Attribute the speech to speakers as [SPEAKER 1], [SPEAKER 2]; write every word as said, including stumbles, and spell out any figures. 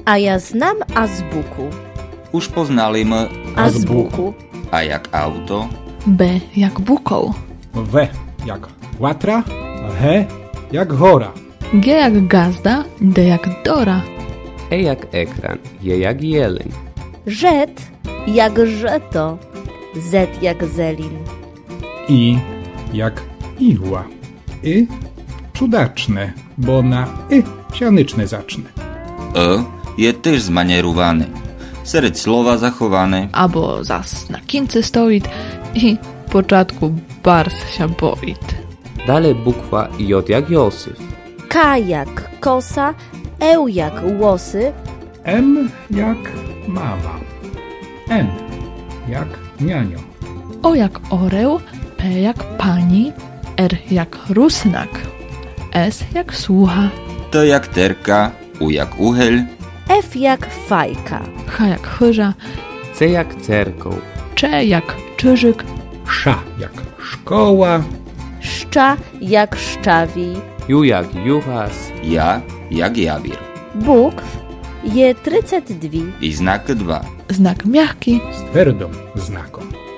[SPEAKER 1] A ja znam azbuku.
[SPEAKER 2] Už poznali m
[SPEAKER 1] Azbuku.
[SPEAKER 2] A jak auto?
[SPEAKER 3] B jak bukoł.
[SPEAKER 4] W jak łatra, H jak hora.
[SPEAKER 3] G jak gazda, D jak dora.
[SPEAKER 5] E jak ekran, J jak jeleń.
[SPEAKER 1] Rzet jak żeto. Z jak zelin.
[SPEAKER 4] I jak igła. Y cudaczne, bo na y sianyczne zacznę.
[SPEAKER 2] E je też zmanierowany. Серед слова заховане.
[SPEAKER 3] Albo zas na kince stoit i w początku bars się boit.
[SPEAKER 5] Dalej bukwa J jak Józef.
[SPEAKER 1] K jak kosa. E jak łosy.
[SPEAKER 4] M jak mama. N jak nianio.
[SPEAKER 3] O jak oreł, P jak pani, R jak rusnak, S jak słucha,
[SPEAKER 2] T jak terka. U jak uhel.
[SPEAKER 1] F jak fajka.
[SPEAKER 3] H jak chyża,
[SPEAKER 5] C jak cerkoł.
[SPEAKER 3] Cze jak czyżyk,
[SPEAKER 4] Sza jak szkoła.
[SPEAKER 1] Szcza jak szczawi.
[SPEAKER 5] Ju jak juchas.
[SPEAKER 2] Ja jak jawir.
[SPEAKER 1] Bukw je trzydzieści dwa.
[SPEAKER 2] I znak dwa.
[SPEAKER 3] znak miachki,
[SPEAKER 4] Z twardą znaką.